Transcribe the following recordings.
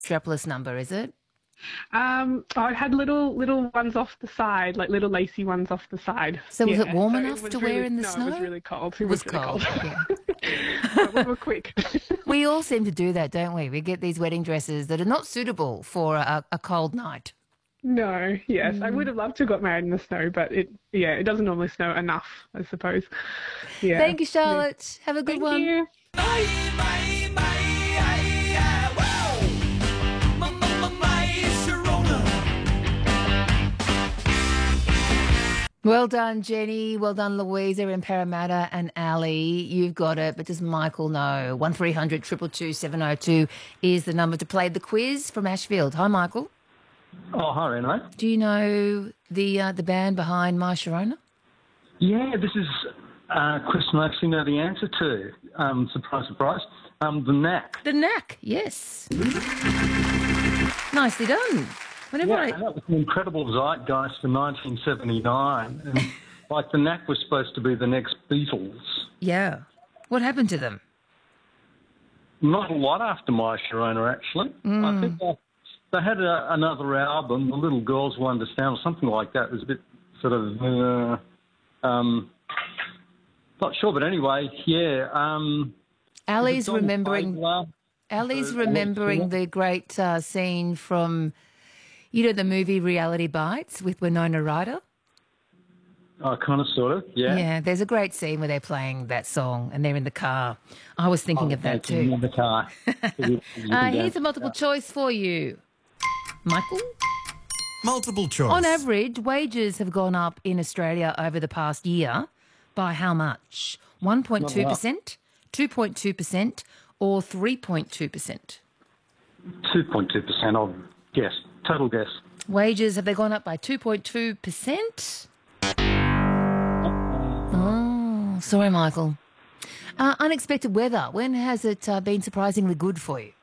strapless number, is it? I had little ones off the side, like little lacy ones off the side. So was it Yeah, warm so enough to wear in the snow? No, it was really cold. It was really cold, yeah. But we were quick. We all seem to do that, don't we? We get these wedding dresses that are not suitable for a cold night. No, yes, I would have loved to have got married in the snow, but it doesn't normally snow enough, I suppose. Yeah. Thank you, Charlotte. Have a good Thank one. you. Well done, Jenny. Well done, Louisa in Parramatta, and Ali. You've got it, but does Michael know? 1300 222 702 is the number to play the quiz from Ashfield. Hi, Michael. Oh, hi, Renee. Do you know the band behind My Sharona? Yeah, this is a question I actually know the answer to. Surprise, surprise. The Knack. The Knack, yes. Nicely done. Whenever Yeah, and that was an incredible zeitgeist for 1979. And like the Knack was supposed to be the next Beatles. Yeah. What happened to them? Not a lot after My Sharona, actually. I think they had another album, The Little Girls Will Understand, or something like that. It was a bit sort of, not sure, but anyway, yeah. Ali's Don remembering Fagelin. Ali's remembering the great scene from, you know, the movie Reality Bites with Winona Ryder? Oh, kind of, sort of, yeah. Yeah, there's a great scene where they're playing that song and they're in the car. I was thinking of that too. In the car. Here's a multiple choice for you. Michael? Multiple choice. On average, wages have gone up in Australia over the past year by how much? 1.2%, 2.2%, or 3.2%? 2.2%, I'll guess. Total guess. Wages, have they gone up by 2.2%? Oh, sorry, Michael. Unexpected weather. When has it been surprisingly good for you?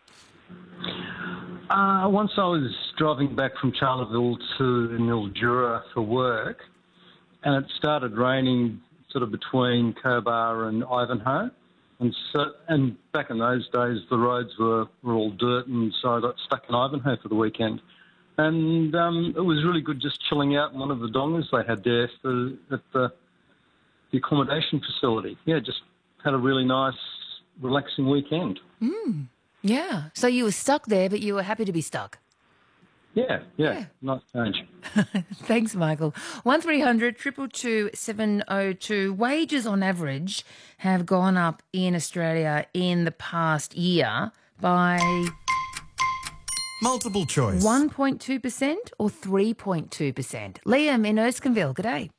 Once I was driving back from Charleville to Mildura for work, and it started raining sort of between Cobar and Ivanhoe. And back in those days, the roads were all dirt, and so I got stuck in Ivanhoe for the weekend. And it was really good just chilling out in one of the dongas they had there at the accommodation facility. Yeah, just had a really nice, relaxing weekend. Yeah. So you were stuck there, but you were happy to be stuck. Yeah. Nice change. Thanks, Michael. 1300 222 702. Wages on average have gone up in Australia in the past year by Multiple choice. 1.2% or 3.2%. Liam in Erskineville, g'day.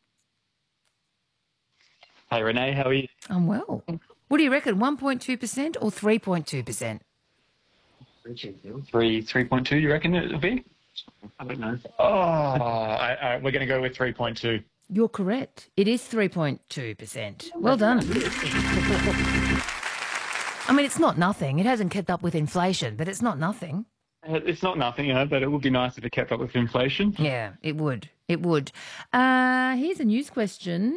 Hey, Renee, how are you? I'm well. What do you reckon, 1.2% or 3.2%? 3.2, you reckon it would be? I don't know. Oh, we're going to go with 3.2. You're correct. It is 3.2%. Well done. I mean, it's not nothing. It hasn't kept up with inflation, but it's not nothing. It's not nothing, but it would be nice if it kept up with inflation. Yeah, it would. It would. Here's a news question.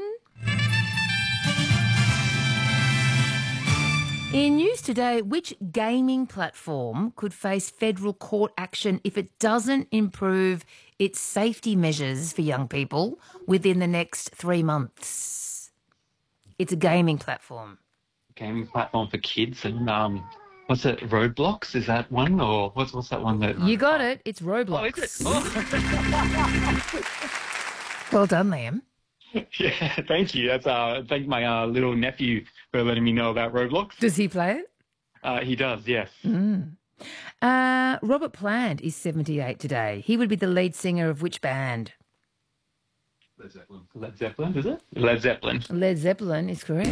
In news today, which gaming platform could face federal court action if it doesn't improve its safety measures for young people within the next 3 months? It's a gaming platform. Gaming platform for kids and what's it? Roblox? Is that one, or what's that one that? You got it. It's Roblox. Oh, is it? Oh. Well done, Liam. Yeah, thank you. That's thank my little nephew for letting me know about Roblox. Does he play it? He does, yes. Robert Plant is 78 today. He would be the lead singer of which band? Led Zeppelin. Led Zeppelin, is it? Led Zeppelin. Led Zeppelin is correct.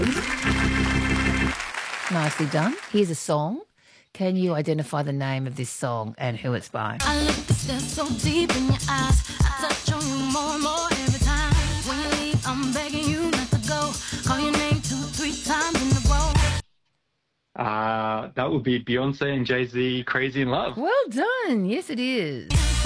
Nicely done. Here's a song. Can you identify the name of this song and who it's by? I look at this so deep in your eyes. I touch on you more and more every time. When you leave, I'm begging you not to go. Call your name 2-3 times in a row. That would be Beyonce and Jay-Z, Crazy in Love. Well done. Yes, it is.